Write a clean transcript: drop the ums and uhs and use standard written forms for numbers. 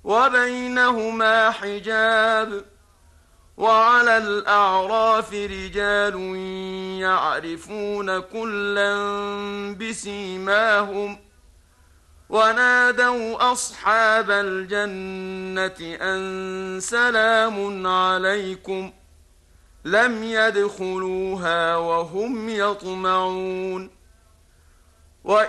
وبينهما حجاب وعلى الأعراف رجال يعرفون كلا بسيماهم ونادوا أصحاب الجنة أن سلام عليكم لم يدخلوها وهم يطمعون